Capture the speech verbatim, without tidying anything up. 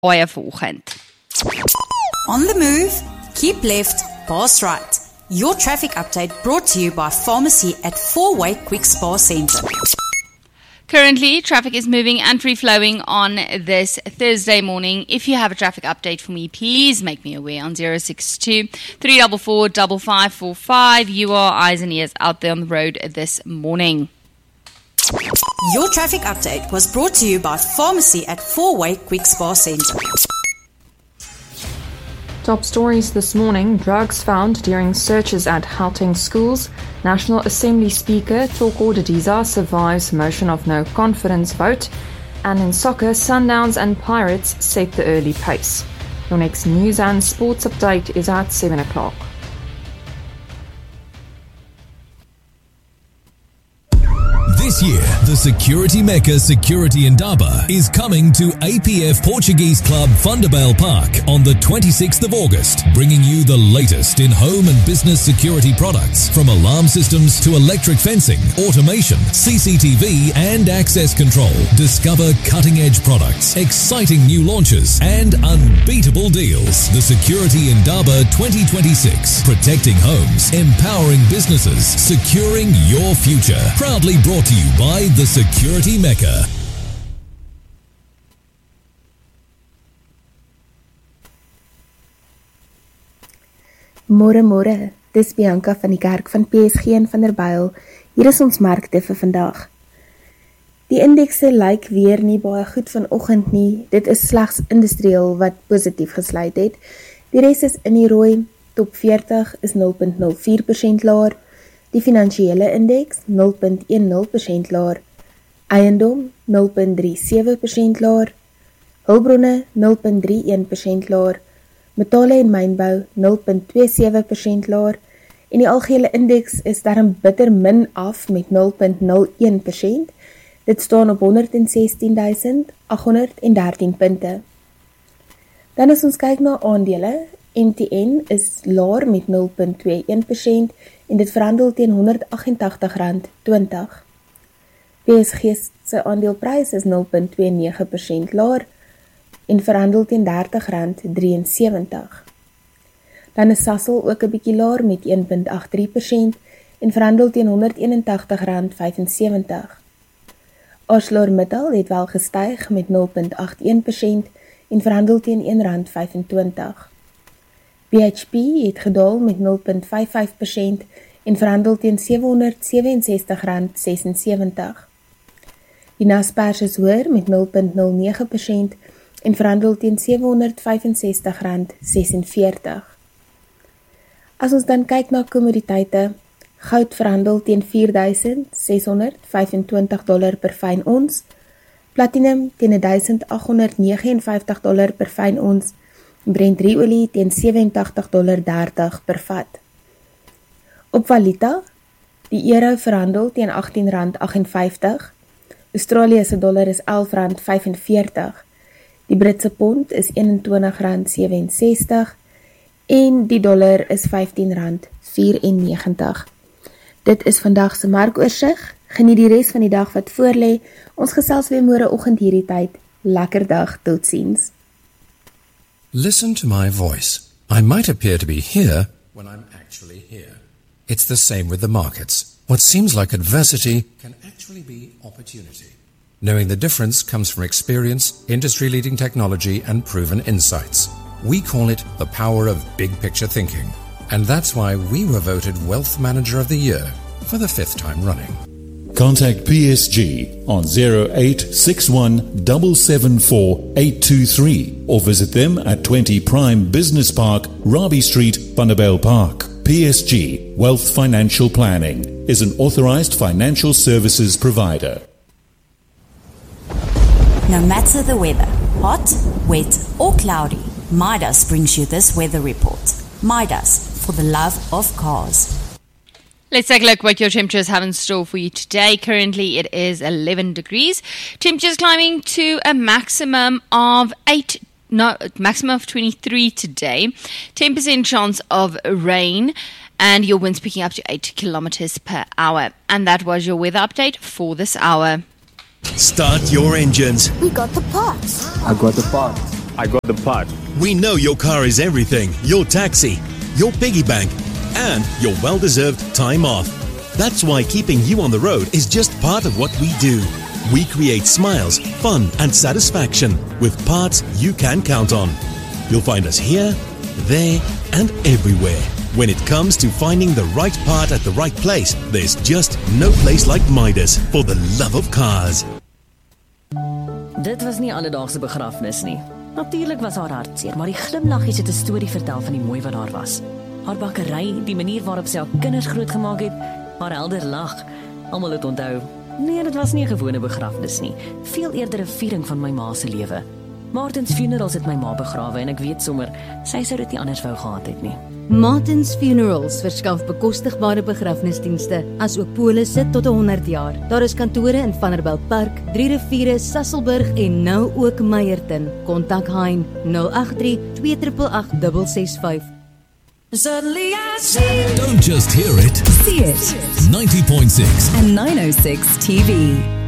baie vanoggend. On the move, keep left, pass right. Your traffic update brought to you by Pharmacy at Four-Way Quick Spa Centre. Currently, traffic is moving and free-flowing on this Thursday morning. If you have a traffic update for me, please make me aware on zero six two, three four four, five five four five. You are eyes and ears out there on the road this morning. Your traffic update was brought to you by Pharmacy at Four-Way Quick Spa Centre. Top stories this morning: drugs found during searches at Gauteng schools. National Assembly Speaker Thoko Didiza survives motion of no confidence vote. And in soccer, Sundowns and Pirates set the early pace. Your next news and sports update is at seven o'clock. This year, the Security Mecca Security Indaba is coming to A P F Portuguese Club Thunderbale Park on the twenty-sixth of August, bringing you the latest in home and business security products, from alarm systems to electric fencing, automation, C C T V and access control. Discover cutting-edge products, exciting new launches and unbeatable deals. The Security Indaba twenty twenty-six, protecting homes, empowering businesses, securing your future. Proudly brought to you by the Security Mecca. Môre môre, dis Bianca van die kerk van P S G in Vanderbijl. Hier is ons markte vir vandag. Die indekse lyk weer nie baie goed vanoggend nie. Dit is slegs industrieel wat positief gesluit het. Die res is in die rooi. Top veertig is nul komma nul vier persent laer. Die finansiële indeks nul komma een nul persent laer, eiendom nul komma drie sewe persent laer, hulpbronne nul komma drie een persent laer, metale en mynbou nul komma twee sewe persent laer en die algehele indeks is daarom bitter min af met nul komma nul een persent. Dit staan op honderd sestien duisend agt honderd dertien punte. Dan as ons kyk na aandele, M T N is laer met nul komma twee een persent en dit verhandel teen honderd agt en agtig rand twintig. P S G se aandeleprys is nul komma twee nege persent laer en verhandel teen dertig rand ses en sewentig. Dan is Sasol ook 'n bietjie laer met een komma agt drie persent en verhandel teen honderd eenentagtig rand vyf en sewentig. ArcelorMittal het wel gestyg met nul komma agt een persent en verhandel teen een rand vyfentwintig. B H P het gedaal met nul komma vyf vyf persent en verhandel teen sewehonderd sewensestig rand ses en sewentig. Die Naspers is hoër met nul komma nul nege persent en verhandel teen sewehonderd vyfensestig rand sesenveertig. As ons dan kyk na kommoditeite, goud verhandel teen vier duisend ses honderd vyfentwintig dollar per fyn ons, platinum teen duisend agt honderd vyf nege vyf dollar per fyn ons, Brent drie olie teen ses agt agt dollar dertig per vat. Op valuta, die euro verhandel teen agttien rand agt en vyftig, Australië se dollar is elf rand vyf en veertig, die Britse pond is eenentwintig rand sewe en sestig en die dollar is vyftien rand vyf en negentig. Dit is vandag se markoorsit. Geniet die res van die dag wat voorlê. Ons gesels weer môreoggend hierdie tyd. Lekker dag, totsiens. Listen to my voice. I might appear to be here when I'm actually here. It's the same with the markets. What seems like adversity can actually be opportunity. Knowing the difference comes from experience, industry-leading technology, and proven insights. We call it the power of big-picture thinking. And that's why we were voted Wealth Manager of the Year for the fifth time running. Contact P S G on zero eight six one seven seven four eight two three or visit them at twenty Prime Business Park, Robbie Street, Vanderbijl Park. P S G Wealth Financial Planning is an authorized financial services provider. No matter the weather, hot, wet or cloudy, Midas brings you this weather report. Midas, for the love of cars. Let's take a look what your temperatures have in store for you today. Currently it is eleven degrees. Temperatures climbing to a maximum of eight, no, maximum of twenty-three today. ten percent chance of rain and your winds picking up to eight kilometers per hour. And that was your weather update for this hour. Start your engines. We got the parts. I got the parts. I got the part. We know your car is everything, your taxi, your piggy bank, and your well-deserved time off. That's why keeping you on the road is just part of what we do. We create smiles, fun, and satisfaction with parts you can count on. You'll find us here, there, and everywhere. When it comes to finding the right part at the right place, there's just no place like Midas for the love of cars. Dit was nie alledaagse begrafnis nie. Natuurlik was haar hartseer, maar die glimlaggies het 'n storie vertel van die mooi wat daar was. Haar bakkery, die manier waarop sy haar kinders grootgemaak het, haar helder lag. Almal het onthou. Nee, dit was nie 'n gewone begrafnis nie, veel eerder 'n viering van my ma se lewe. Martins Funerals het my ma begrawe en ek weet sommer, sy sou dit nie anders wou gehad het nie. Martins Funerals verskaf bekostigbare begrafnisdienste, as ook polisse tot honderd jaar. Daar is kantore in Vanderbijl Park, Drie Riviere, Sasolburg en nou ook Meyerton. Kontak Hein nul agt drie twee agt agt ses ses vyf. Suddenly I see. Don't just hear it. See it. ninety point six and nine oh six T V.